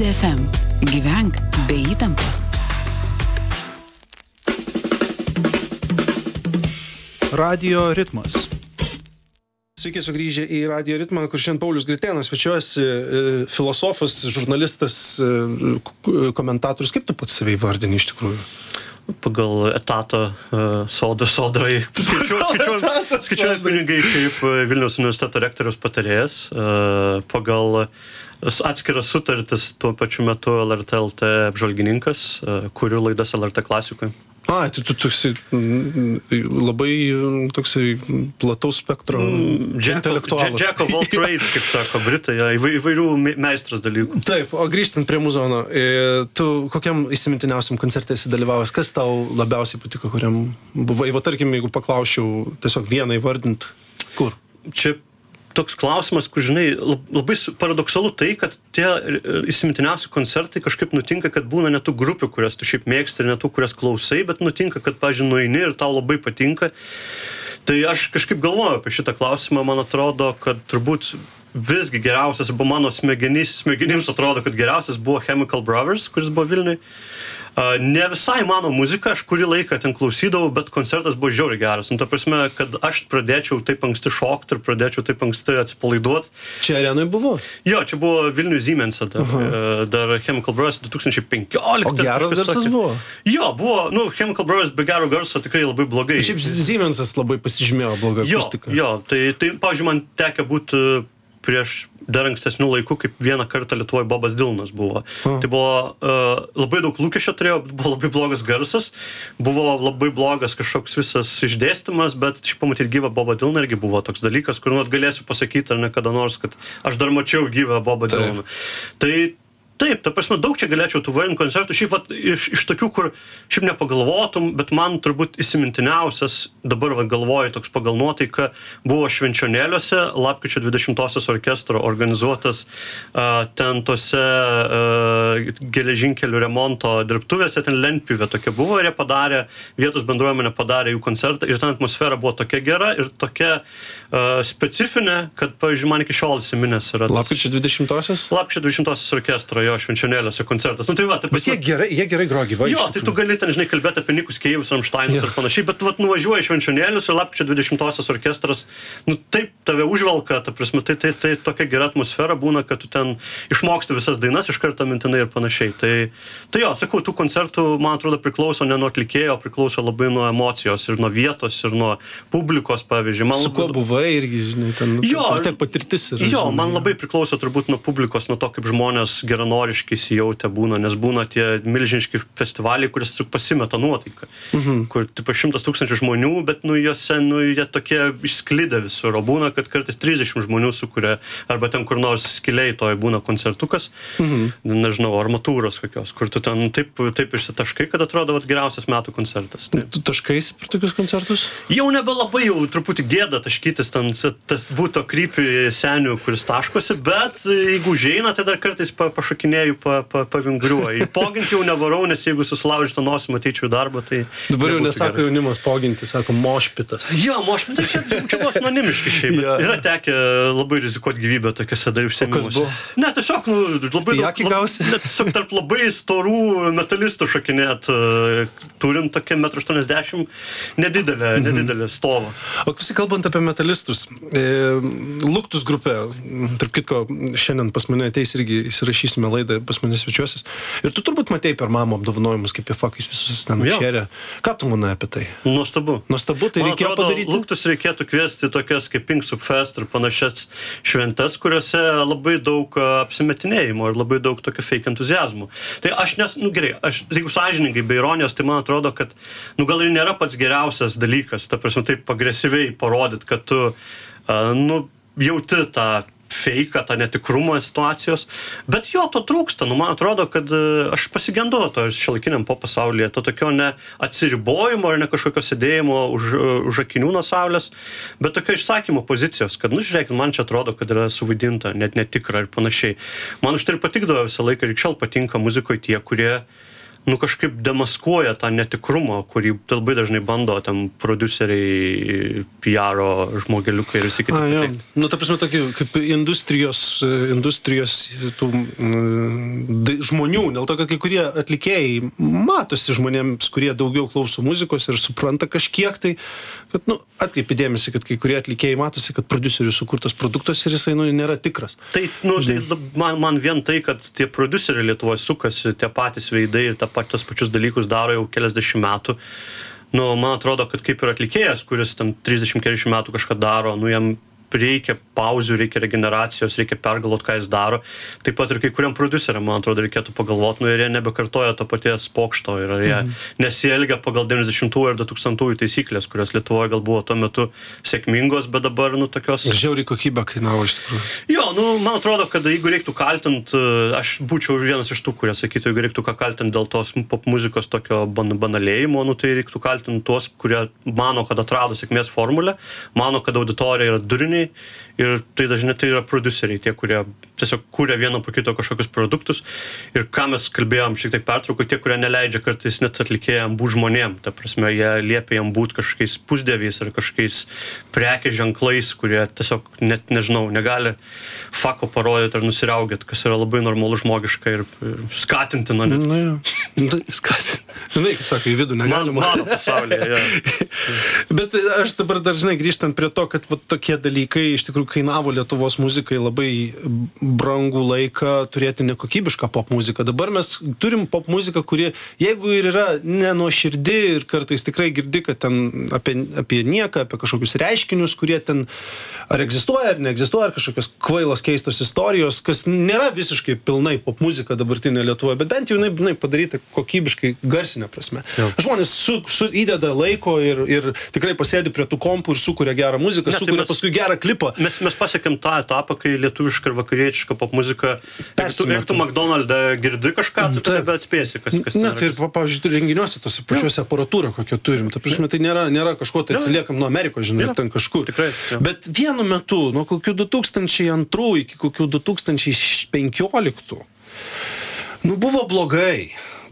Easy FM. Gyvenk be įtampos. Radio ritmas. Sveiki sugrįžę į Radio ritmą, kur šiandien Paulius Gritėnas svečiuosi, filosofas, žurnalistas, komentatorius. Kaip tu pats save įvardini iš tikrųjų? Pagal etatą sodrai skaičiuoja pinigai kaip Vilniaus universiteto rektoriaus patarėjas, pagal atskiras sutartis tuo pačiu metu LRT LT apžvalgininkas, kuriu laidas LRT klasikui. Tai tu toksai labai toksai plataus spektro intelektualas. Jack of all trades, kaip sako Britai, įvairių meistras dalykų. Taip, o grįžtant prie muzono, tu kokiam įsimintiniausiam koncerte esi dalyvavęs? Kas tau labiausiai patiko, kuriam buvai? Va, tarkim, jeigu paklausčiau tiesiog vieną įvardint, kur? Čia toks klausimas, kur, žinai, labai paradoksalu tai, kad tie įsimintiniausi koncertai kažkaip nutinka, kad būna ne tų grupių, kurias tu šiaip mėgsti ir ne tų, kurias klausai, bet nutinka, kad, pavyzdžiui, nueini ir tau labai patinka. Tai aš kažkaip galvoju apie šitą klausimą, man atrodo, kad turbūt visgi geriausias, arba mano smegenims atrodo, kad geriausias buvo Chemical Brothers, kuris buvo Vilniui. Ne visai mano muzika, aš kurį laiką ten klausydavau, bet koncertas buvo žiauriai geras. Ta prasme, kad aš pradėčiau taip anksti šokti ir pradėčiau taip anksti atsipalaiduoti. Čia arenui buvo? Jo, čia buvo Vilnius Siemens'e dar Chemical Brothers 2015. O geras garsas buvo? Jo, buvo, Chemical Brothers be gero garso tikrai labai blogai. Šiaip Siemens'as labai pasižymėjo blogą akustiką. Jo, tai pavyzdžiui, man tekę būti prieš dar ankstesnių laikų, kaip vieną kartą Lietuvoje Bobas Dylanas buvo. Tai buvo labai daug lūkesčio turėjo, buvo labai blogas garsas, buvo labai blogas kažkoks visas išdėstymas, bet šiaip pamatyti gyvą Bobą Dylaną irgi buvo toks dalykas, kur galėsiu pasakyti ar ne kada nors, kad aš dar mačiau gyvą Bobą Dylaną. Taip, ta prasme, daug čia galėčiau tų vardinti koncertų, šiaip iš tokių, kur šiaip nepagalvotum, bet man turbūt įsimintiniausias, dabar galvoju toks pagal nuotaiką, buvo Švenčionėliuose, lapkričio 20-osios orkestro organizuotas ten tose geležinkelių remonto dirbtuvėse, ten lentpjūvė tokia buvo ir jie padarė, vietos bendruomenė padarė jų koncertą ir ten atmosfera buvo tokia gera ir tokia specifinė, kad, pavyzdžiui, man iki šiol įsiminęs yra. Lapkričio 20-osios? Lapkričio 20-osios orkestro, jo, Švenčionėliuose koncertas. Bet jie gerai groja gyvai. Jo, tai tu gali ten, žinai, kalbėti apie Nikus Keivus, Rammsteinus ir panašiai, bet nuvažiuoji Švenčionėlius ir lapkričio 20-osios orkestras, taip tave užvelka, ta prasme, tai tokia gera atmosfera būna, kad tu ten išmoksti visas dainas iš karto mintinai ir panašiai. Tai jo, sakau, tų koncertų, man atrodo, priklauso ne nuo atlikėjo, priklauso labai nuo emocijos ir nuo vietos ir nuo publikos, pavyzdžiui. Su kuo buvai irgi, žinai, ten vis tiek patirtis yra. Jo, man labai priklauso turbūt nuo publikos, nuo to, kaip žmonės geranoriškai įsijautę būna, nes būna tie milžiniški festivaliai, kuris pasimeta nuotaiką, kur tipo 100 000 žmonių, bet juose, jie tokie išsklidę visur, o būna, kad kartais 30 žmonių sukuria, arba ten kur nors skiliai toje būna koncertukas, nežinau, armatūros kokios, kur tu ten taip išsitaškai, kad atrodo geriausias metų koncertas. Tu taškaisi per tokius koncertus? Jau nebelabai, jau truputį gėda taškytis, tas būtų krypį senių, kuris taškosi, bet jeigu užeina, tai dar kartais pašokinėju, pavingriuoju. Poginti jau nevarau, nes jeigu susilaužytą nosį matyčiau darbą, tai... Dabar jau nesako jaunimas poginti, sako mošpitas. Jo, mošpitas čia buvo sinonimiški šiaip, bet yra tekę labai rizikuoti gyvybę tokiuose dar užsiėmimuose. O kas buvo? Ne, tiesiog, labai tiesiog tarp labai storų metalistų šokinėt, turint tokia 1,80 m, nedidelė stovą. O kalbant apie metalistus, Luktus grupė, tarp kitko, šiandien pas mane ateis irgi įsirašysime laidą, pas mane svečiuosis. Ir tu turbūt matei per mamą apdovanojimus, kaip jie fakais visus ten atšėrė. Ką tu manai apie tai? Nuostabu. Tai reikėjo padaryti? Luktus reikėtų kviesti tokias kaip Pink Subfest ir panašias šventes, kuriuose labai daug apsimetinėjimo ir labai daug tokio fake entuziazmų. Tai gerai, jeigu sąžiningai, be ironijos, tai man atrodo, kad, gal ir nėra pats geriausias dalykas, ta prasme, taip agresyviai parodyti, kad tu, jauti tą feiką, tą netikrumą situacijos, bet jo, to trūksta. Man atrodo, kad aš pasigendu to šiuolaikiniam pop pasaulyje, to tokio ne atsiribojimo ar ne kažkokio sėdėjimo už akinių nuo saulės, bet tokio išsakymo pozicijos, kad, žiūrėkit, man čia atrodo, kad yra suvaidinta, net netikra ir panašiai. Man už tai ir patikdavo visą laiką ir iki šiol patinka muzikoje tie, kurie kažkaip demaskuoja tą netikrumą, kurį labai dažnai bando ten prodiuseriai, PR-o žmogeliukai ir visi kiti. Nu, ta prasme, tokie kaip industrijos tų žmonių, dėl to, kad kai kurie atlikėjai matosi žmonėms, kurie daugiau klauso muzikos ir supranta kažkiek tai, kad, atkreipi dėmesį, kad kai kurie atlikėjai matosi, kad prodiuserių sukurtas produktas ir jisai, nėra tikras. Tai, man vien tai, kad tie prodiuseriai Lietuvoje sukasi, tie patys veidai ir tos pačius dalykus daro jau keliasdešimt metų. Man atrodo, kad kaip ir atlikėjas, kuris ten 30-40 metų kažką daro, jam reikia pauzių, reikia regeneracijos, reikia pergalvoti, ką jis daro. Taip pat ir kai kuriam prodiuseriam, man atrodo, reikėtų pagalvoti, ir jie nebekartoja to paties pokšto, ir jie nesielgia pagal 90-ųjų ir 2000-ųjų taisyklės, kurios Lietuvoje gal buvo tuo metu sėkmingos, bet dabar, tokios... Ir žiauriai kokybę kainavo iš tikrųjų. Jo, man atrodo, kad jeigu reiktų kaltint, aš būčiau vienas iš tų, kurie sakytų, jeigu reiktų ką kaltint dėl tos pop muzikos tokio banalėjimo, tai reiktų kaltint tuos, kurie mano, kad atrado sėkmės formulę, mano, kad auditorija yra duriniai, ir tai dažnai tai yra prodiuseriai, tie, kurie tiesiog kūrė vieną po kito kažkokius produktus, ir ką mes kalbėjom šiek tiek pertraukų, tie, kurie neleidžia kartais net atlikėjam būt žmonėm, ta prasme, jie liepia jam būt kažkokiais pusdieviais ar kažkokiais prekės ženklais, kurie tiesiog net, nežinau, negali fako parodyti ar nusiraugėti, kas yra labai normalu žmogiška ir skatintina net. Skatintina. Žinai, kaip sako, į vidų negalima. Mano pasaulyje, Bet aš dabar dažnai grįžtant prie to, kad tokie dalykai iš tikrųjų kainavo Lietuvos muzikai labai brangų laiką turėti nekokybišką pop muziką. Dabar mes turim pop muziką, kuri, jeigu ir yra nenuoširdi ir kartais tikrai girdi, kad ten apie nieką, apie kažkokius reiškinius, kurie ten ar egzistuoja, ar neegzistuoja, ar kažkokios kvailos keistos istorijos, kas nėra visiškai pilnai pop muzika dabartinė Lietuvoje, bet bent jau jinai padaryta kokybiškai garsinė prasme. Žmonės įdeda laiko ir tikrai pasėdi prie tų kompų ir sukuria gerą muziką, sukuria paskui gerą klipą. Mes pasiekėm tą etapą, kai lietuviška ir vakarietiška pop muzika, jeigu tu McDonald'e girdi kažką, tu nebeatspėsi, kas Na, tai ir, pavyzdžiui, renginiuose tose pačiuose aparatūrą, kokią turim. Ta prasme, tai nėra kažko, tai atsiliekam nuo Amerikos, žinai, ten kažkur. Tikrai. Bet vienu metu, nuo kokių 2002 iki kokių 2015, buvo blogai.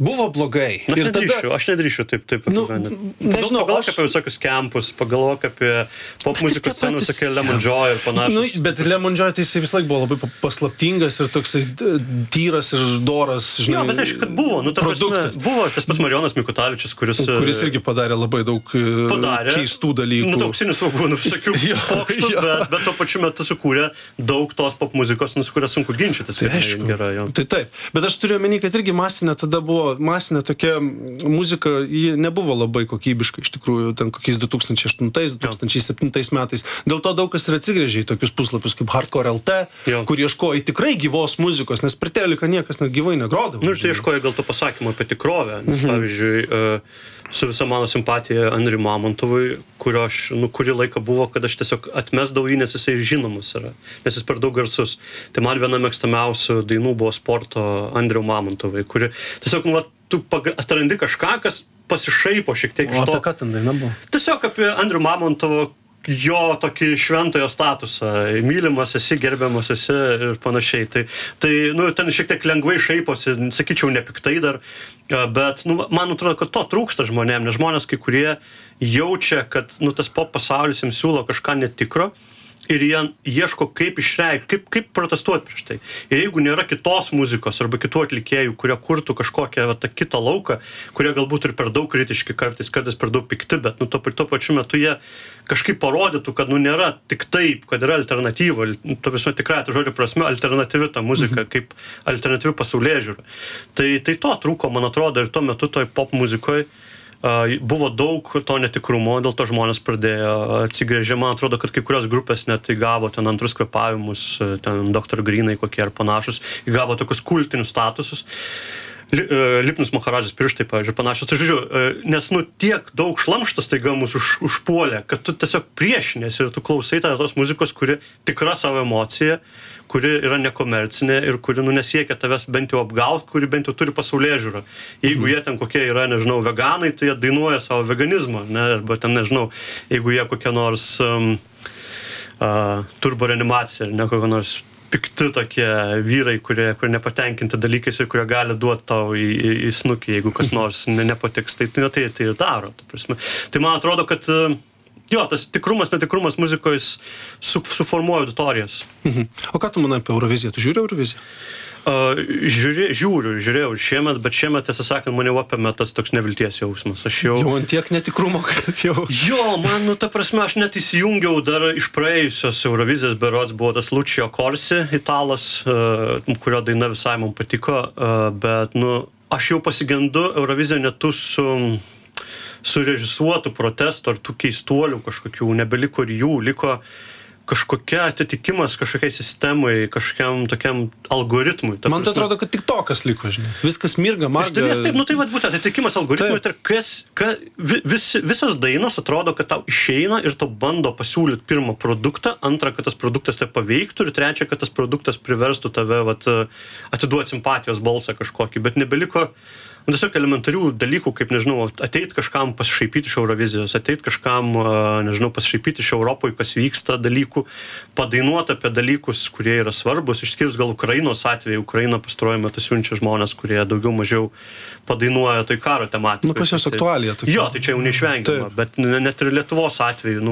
Aš nedrįšiu taip apibendrinti. Nežinau, pagalvok apie visokius kempus, pagalvok apie pop muzikos scenų, sakai, Lemon Joy ir panašus. Bet Lemon Joy tai jisai vis laik buvo labai paslaptingas ir toksai tyras ir doras, žinai. Jo, bet aišku, kad buvo. Buvo tas pats Marijonas Mikutavičius, kuris irgi padarė labai daug keistų dalykų. Auksinių svogūnų, visokių pokštų, bet tuo pačiu metu sukūrė daug tos pop muzikos, su kuria sunku ginčytis. Tai taip. Bet aš turiu omeny, kad irgi masinė tada buvo masinė tokia muzika, ji nebuvo labai kokybiška iš tikrųjų, ten kokiais 2008-2007 metais. Dėl to daug kas ir atsigrėžė į tokius puslapius kaip Hardcore LT, kur ieškojo tikrai gyvos muzikos, nes per teliką niekas net gyvai negrodavo. Ir tai ieškojo gal to pasakymo apie tikrovę. Pavyzdžiui, su visa mano simpatija Andriui Mamontovui, kurio aš, kurį laiką buvo, kad aš tiesiog atmesdavau jį, nes jisai žinomas yra, nes jis per daug garsus. Tai man viena mėgstamiausių dainų buvo Sporto Andriui Mamontovui, kuri tiesiog, tu atrandi kažką, kas pasišaipo šiek tiek iš to. O apie ką ten daina buvo? Tiesiog apie Andrių Mamontovo, jo tokį šventojo statusą, mylimas esi, gerbiamas esi ir panašiai. Tai ten šiek tiek lengvai šaiposi, sakyčiau, nepiktai dar, bet man atrodo, kad to trūksta žmonėm, nes žmonės kai kurie jaučia, kad tas pop pasaulis jiems siūlo kažką netikro ir jie ieško kaip išreikšti, kaip protestuoti prieš tai. Ir jeigu nėra kitos muzikos arba kitų atlikėjų, kurie kurtų kažkokią kitą lauką, kurie galbūt ir per daug kritiški, kartais per daug pikti, bet tuo pačiu metu jie kažkaip parodytų, kad nėra tik taip, kad yra alternatyva, tikrai to žodžio prasme, alternatyvi ta muzika, kaip alternatyvi pasaulėžiūra. Tai to trūko, man atrodo, ir tuo metu toj pop muzikoje buvo daug to netikrumo, dėl to žmonės pradėjo atsigrėžę. Man atrodo, kad kai kurios grupės net įgavo ten antrus kvėpavimus, ten Dr. Greenai kokie ar panašus, įgavo tokius kultinius statusus. Lipnus Maharadžas pirštai, pavyzdžiui, panašus. Tai žodžiu, nes tiek daug šlamštas taiga mus užpuolė, kad tu tiesiog priešinėsi ir tu klausai tos muzikos, kuri tikra savo emocija, kuri yra nekomercinė ir kuri nesiekia tavęs bent jau apgauti, kuri bent jau turi pasaulėžiūrą. Jeigu jie ten kokie yra, nežinau, veganai, tai jie dainuoja savo veganizmą, arba ten, nežinau, jeigu jie kokie nors turboreanimacija, kokia nors pikti tokie vyrai, kurie nepatenkinti dalykais ir kurie gali duoti tau į snukį, jeigu kas nors nepatiks. Tai ir daro. Tai man atrodo, kad jo, tas tikrumas, netikrumas muzikoje suformuoja auditorijas. O ką tu manai apie Euroviziją? Tu žiūri Euroviziją? Žiūrėjau šiemet, bet šiemet, tiesą sakant, mane apėmė tas toks nevilties jausmas. Aš jau ant tiek netikrumo, kad jau... Jo, man, ta prasme, aš net įsijungiau dar iš praėjusios Eurovizijos berods, buvo tas Lucio Corsi, italas, kurio daina visai man patiko, bet, aš jau pasigendu Euroviziją net su režisuotų protestų ar tų keistuolių kažkokių, nebeliko ir jų, liko kažkokia atitikimas kažkokiai sistemai, kažkokiam tokiam algoritmui. Man tai atrodo, kad tik tokas liko, žinai. Viskas mirga, marga. Iš dalies taip, tai būtent atitikimas algoritmui, tai visos dainos atrodo, kad tau išeina ir tau bando pasiūlyti pirmą produktą, antrą, kad tas produktas te paveiktų ir trečią, kad tas produktas priverstų tave atiduoti simpatijos balsą kažkokį, bet nebeliko tiesiog elementarių dalykų, kaip, nežinau, ateit kažkam pasišaipyti iš Eurovizijos, ateit kažkam, nežinau, pasišaipyti iš Europoje, kas vyksta dalykų, padainuoti apie dalykus, kurie yra svarbus, išskyrus gal Ukrainos atveju. Ukraina pastaruoju metu siunčia žmonės, kurie daugiau mažiau padainuoja tai karo tematiką. Pas jos aktualija tokia. Jo, tai čia jau neišvengiama, bet net ir Lietuvos atveju,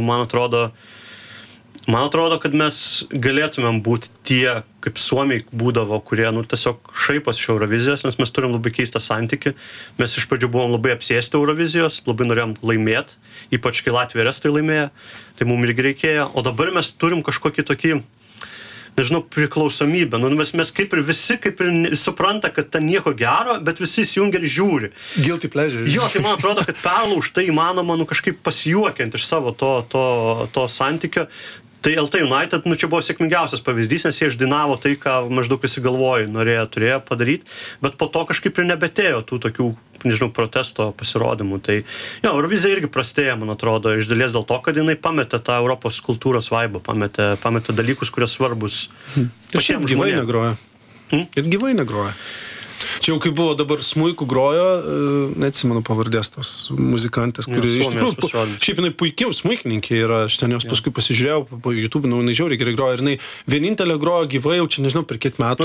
man atrodo, kad mes galėtumėm būti tie, kaip Suomiai būdavo, kurie, tiesiog šaipas iš Eurovizijos, nes mes turim labai keistą santykį. Mes iš pradžių buvom labai apsėsti Eurovizijos, labai norėjom laimėti, ypač kai Latvija ir Estai laimėjo, tai mums irgi reikėjo. O dabar mes turim kažkokį tokį, nežinau, priklausomybę. Mes kaip ir visi, supranta, kad ten nieko gero, bet visi įsijungia ir žiūri. Guilty pleasure. Jo, tai man atrodo, kad perlaužt tai įmanoma, kažkaip pasijuokiant iš savo to santykio. Tai LT United, čia buvo sėkmingiausias pavyzdys, nes jie išdainavo tai, ką maždaug visi galvojo, turėjo padaryti, bet po to kažkaip ir nebetėjo tų tokių, nežinau, protesto pasirodymų. Tai, jo, Eurovizija irgi prastėja, man atrodo, iš dalies dėl to, kad jinai pametė tą Europos kultūros vaibą, pametė dalykus, kurie svarbus. Ir šiaip gyvai negroja. Ir gyvai negroja. Čia jau kai buvo dabar smuikų grojo, neatsimenu pavardės tos muzikantės, kuri iš tikrųjų, šiaip jinai puikiau smuikininkė yra, aš ten jos paskui pasižiūrėjau po YouTube, jinai žiauriai gerai grojo ir jinai vienintelė grojo gyvai, jau čia nežinau per kiek metų,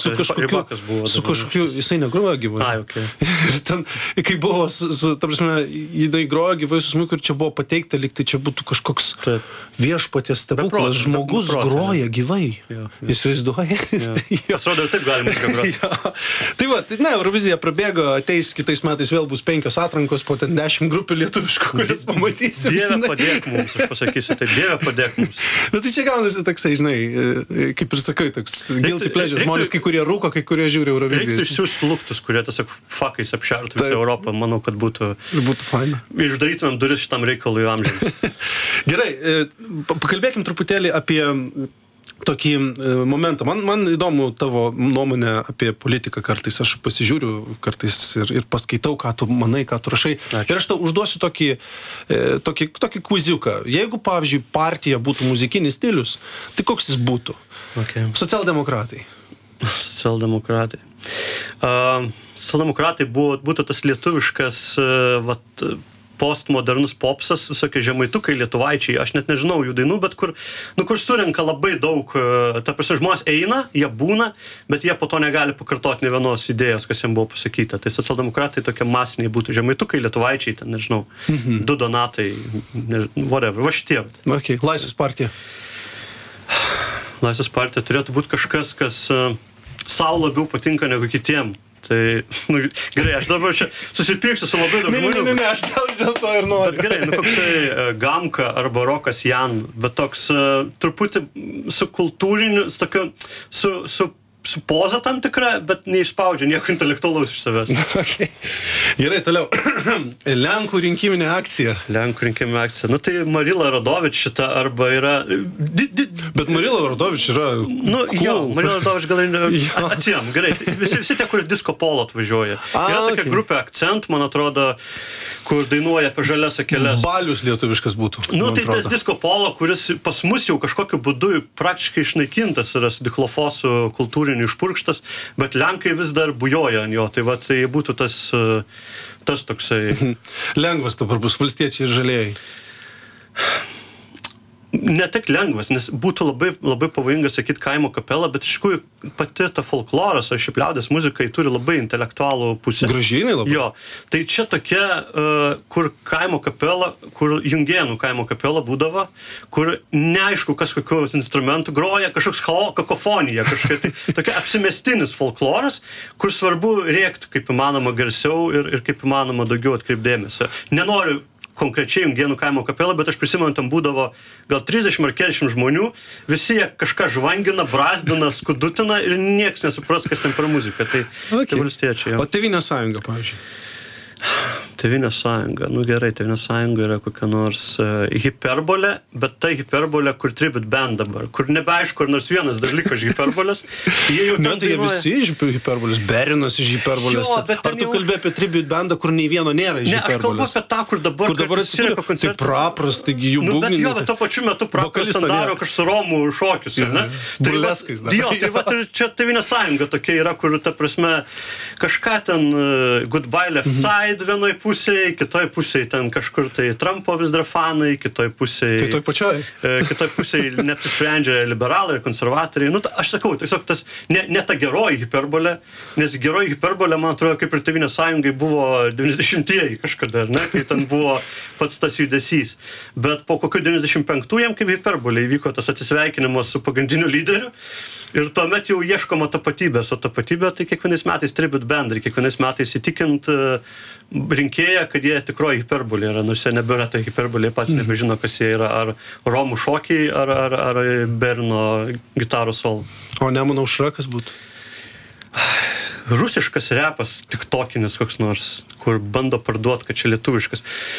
su kažkokiu, jisai negrojo gyvai. Ir ten, kai buvo, ta prasme, jinai grojo gyvai su smuiku ir čia buvo pateikta, lyg tai čia būtų kažkoks viešpaties stebuklas, žmogus groja gyvai. Jis vaizduoja. Pasirodo, taip galima groti. Tai va, Eurovizija prabėgo, ateis kitais metais vėl bus 5 atrankos, po ten 10 grupių lietuviškų, kurias pamatysim. Dieve padėk mums, aš pasakysiu, tai Dieve padėk mums. Bet tai čia gaunasi toksai, žinai, kaip ir sakai, toks guilty pleasure, žmonės, kai kurie rūko, kai kurie žiūri Euroviziją. Reiktų išsiųsti luktus, kurie tiesiog fakais apšertų visą Europą, manau, kad būtų faina. Išdarytumėm duris šitam reikalui amžiams. Gerai, pakalbėkim truputėlį apie tokį momentą. Man įdomu tavo nuomonė apie politiką kartais. Aš pasižiūriu kartais ir paskaitau, ką tu manai, ką tu rašai. Ačiū. Ir aš tau užduosiu tokį kviziuką. Jeigu, pavyzdžiui, partija būtų muzikinis stilius, tai koks jis būtų? Okay. Socialdemokratai. Socialdemokratai būtų tas lietuviškas postmodernus popsas, visokie žemaitukai, lietuvaičiai, aš net nežinau jų dainų, bet kur surenka labai daug, ta prasme, žmonės eina, jie būna, bet jie po to negali pakartoti ne vienos idėjos, kas jiems buvo pasakyta. Tai socialdemokratai tokie masiniai būtų žemaitukai, lietuvaičiai, ten, nežinau, du Donatai, whatever, va šitie. Okay. Laisvės partija. Laisvės partija turėtų būti kažkas, kas sau labiau patinka negu kitiem. Tai, gerai, aš dabar čia susipirksiu su labai daug žmonių. Ne, aš dėl to ir noriu. Bet gerai, koksai Gamka arba Rokas Jan, bet toks truputį su kultūriniu, su poza tam tikra, bet neišspaudžia nieko intelektualaus iš savęs. Okay. Gerai, toliau. Lenkų rinkiminė akcija. Tai Marila Radovič šita arba yra... Bet Marila Radovič yra... Cool. Jo, Marila Radovič gal atsijam. Gerai, visi tie, kur Disco Polo atvažiuoja. Yra tokia grupė Akcent, man atrodo, kur dainuoja apie žalias akeles. Balius lietuviškas būtų. Tai tas Disco Polo, kuris pas mus jau kažkokiu būdu praktiškai išnaikintas yra su diklofosų kultūriniu išpurkštas, bet Lenkai vis dar bujoja ant jo. Tai tai būtų tas toksai... Lengvas dabar bus valstiečiai ir žalieji. ne tik lengvas, nes būtų labai, labai pavojinga sakyti kaimo kapela, bet iš tikrųjų pati ta folkloras ar šiaip liaudies muzikai turi labai intelektualų pusę. Gražiai labai. Jo, tai čia tokia, kur kaimo kapela, kur Jungėnų kaimo kapela būdavo, kur neaišku, kas kokius instrumentų groja, kažkoks kakofonija, kažkokia tai tokia apsimestinis folkloras, kur svarbu rėkti kaip įmanoma garsiau ir kaip įmanoma daugiau atkreipdėmėsio. Nenoriu konkrečiai Jungėnų kaimo kapelą, bet aš prisimenu, tam būdavo gal 30 ar 40 žmonių, visi jie kažką žvangina, brazdina, skudutina ir nieks nesupras, kas ten per muziką. Tai valstiečiai. O Tėvynės sąjunga, pavyzdžiui? Tėvynės sąjunga, gerai, Tėvynės sąjunga yra kokia nors hiperbolė, bet ta hiperbolė, kur Tribute Band dabar, kur nebeaišku, ar nors vienas dar liko iš hiperbolės. Jie jau ten tai visi iš hiperbolės, Berinas iš hiperbolės. Jo, bet ar tu kalbė apie Tribute Bandą, kur nei vieno nėra iš hiperbolės? Ne, aš kalbu apie tą, kur dabar atsiliko koncertai. Tai Prapras, taigi jų būgnininkai. Bet jo, bet tuo pačiu metu Prapras ten daro kažkokius su Romų šokius, ne? Burleskais dar. Jo, tai va, čia Tėvynės sąjunga tokia yra, kur, ta prasme, kažką ten Goodbye Left Side vienoj pusėje, kitoj pusėje ten kažkur tai Trumpo vis dar fanai, kitoj pusėje... Tai toj pačioj. Kitoj pusėje neapsisprendžia liberalai ir konservatoriai. Aš sakau, tiesiog tas, ne ta geroji hiperbolė, nes geroji hiperbolė, man atrodo, kaip ir Tėvynės sąjungai buvo 90-ieji kažkada, ne, kai ten buvo pats tas judesys. Bet po kokiu 95-ųjam kaip hiperbolė įvyko tas atsisveikinimas su pagrindiniu lyderiu. Ir tuomet jau ieškoma tapatybės, o tapatybė tai kiekvienais metais Tribute Band ir kiekvienais metais įtikint rinkėją, kad jie tikroji hiperbolė yra, nors jie nebėra ta hiperbolė, pats nebežino, kas jie yra, ar Romų šokiai, ar Berino gitarų solo. O Nemuno aušra kas būtų? Rusiškas repas, tiktokinis koks nors, kur bando parduoti, kad čia lietuviškas.